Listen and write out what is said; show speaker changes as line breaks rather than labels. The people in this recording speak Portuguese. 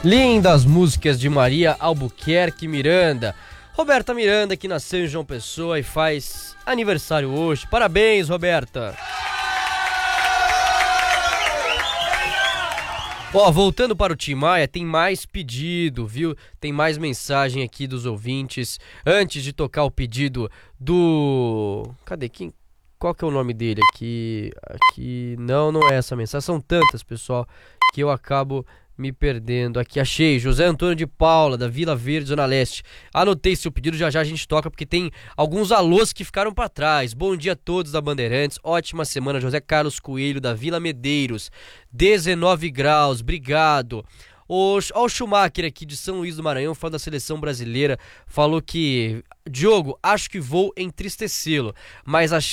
Lindas músicas de Maria Albuquerque Miranda. Roberta Miranda, que nasceu em João Pessoa e faz aniversário hoje. Parabéns, Roberta! Ó, voltando para o Tim Maia, tem mais pedido, viu? Tem mais mensagem aqui dos ouvintes. Antes de tocar o pedido do... Cadê? Qual que é o nome dele aqui? Não é essa mensagem. São tantas, pessoal, que eu acabo me perdendo. Aqui, achei. José Antônio de Paula, da Vila Verde, Zona Leste. Anotei seu pedido, já a gente toca, porque tem alguns alôs que ficaram para trás. Bom dia a todos da Bandeirantes. Ótima semana, José Carlos Coelho, da Vila Medeiros. 19 graus, obrigado. O Schumacher aqui de São Luís do Maranhão, fã da seleção brasileira, falou que... Diogo, acho que vou entristecê-lo, mas